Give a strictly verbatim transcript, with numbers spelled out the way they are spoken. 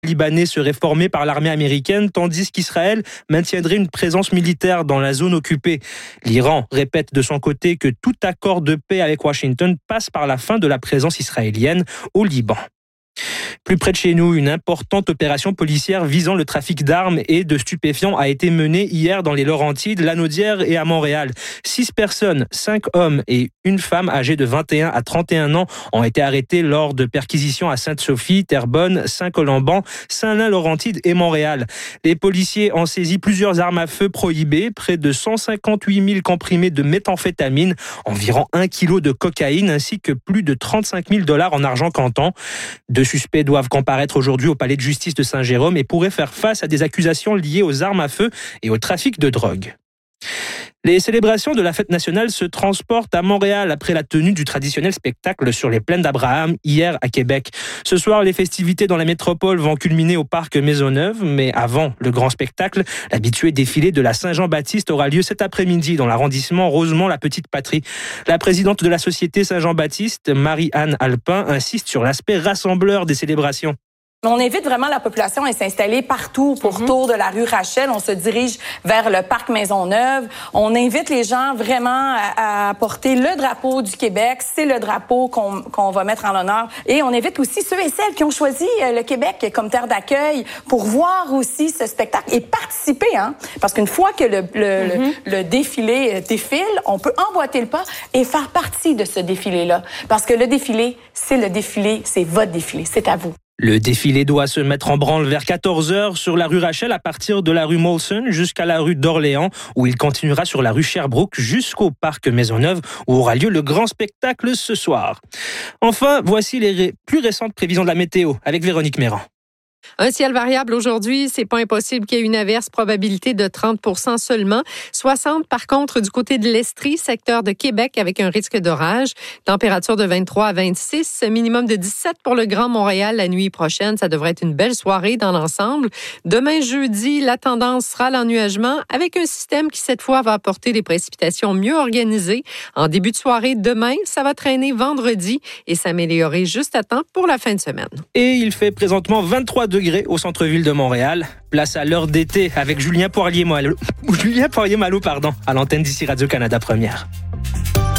libanais serait formé par l'armée américaine, tandis qu'Israël maintiendrait une présence militaire dans la zone occupée. L'Iran répète de son côté que tout accord de paix avec Washington passe par la fin de la présence israélienne au Liban. Plus près de chez nous, une importante opération policière visant le trafic d'armes et de stupéfiants a été menée hier dans les Laurentides, Lanaudière et à Montréal. Six personnes, cinq hommes et une femme âgée de vingt et un à trente et un ans ont été arrêtés lors de perquisitions à Sainte-Sophie, Terrebonne, Saint-Colomban, Saint-Lin-Laurentide et Montréal. Les policiers ont saisi plusieurs armes à feu prohibées, près de cent cinquante-huit mille comprimés de méthamphétamine, environ un kilo de cocaïne ainsi que plus de trente-cinq mille dollars en argent comptant. Deux suspects doivent comparaître aujourd'hui au palais de justice de Saint-Jérôme et pourraient faire face à des accusations liées aux armes à feu et au trafic de drogue. Les célébrations de la fête nationale se transportent à Montréal après la tenue du traditionnel spectacle sur les plaines d'Abraham hier à Québec. Ce soir, les festivités dans la métropole vont culminer au parc Maisonneuve, mais avant le grand spectacle, l'habitué défilé de la Saint-Jean-Baptiste aura lieu cet après-midi dans l'arrondissement Rosemont-la-Petite-Patrie. La présidente de la Société Saint-Jean-Baptiste, Marie-Anne Alpin, insiste sur l'aspect rassembleur des célébrations. On invite vraiment la population à s'installer partout pourtour mm-hmm. de la rue Rachel. On se dirige vers le parc Maisonneuve. On invite les gens vraiment à, à porter le drapeau du Québec. C'est le drapeau qu'on, qu'on va mettre en l'honneur. Et on invite aussi ceux et celles qui ont choisi le Québec comme terre d'accueil pour voir aussi ce spectacle et participer. Hein? Parce qu'une fois que le, le, mm-hmm. le, le défilé défile, on peut emboîter le pas et faire partie de ce défilé-là. Parce que le défilé, c'est le défilé, c'est votre défilé, c'est à vous. Le défilé doit se mettre en branle vers quatorze heures sur la rue Rachel à partir de la rue Molson jusqu'à la rue d'Orléans où il continuera sur la rue Sherbrooke jusqu'au parc Maisonneuve où aura lieu le grand spectacle ce soir. Enfin, voici les ré- plus récentes prévisions de la météo avec Véronique Méran. Un ciel variable aujourd'hui, c'est pas impossible qu'il y ait une averse, probabilité de trente pour cent seulement. soixante par contre du côté de l'Estrie, secteur de Québec avec un risque d'orage. Température de vingt-trois à vingt-six, minimum de dix-sept pour le Grand Montréal la nuit prochaine. Ça devrait être une belle soirée dans l'ensemble. Demain jeudi, la tendance sera l'ennuagement avec un système qui cette fois va apporter des précipitations mieux organisées. En début de soirée, demain, ça va traîner vendredi et s'améliorer juste à temps pour la fin de semaine. Et il fait présentement vingt-trois degrés au centre-ville de Montréal. Place à l'heure d'été avec Julien Poirier-Malo, Julien Poirier-Malo, pardon, à l'antenne d'ici Radio-Canada Première.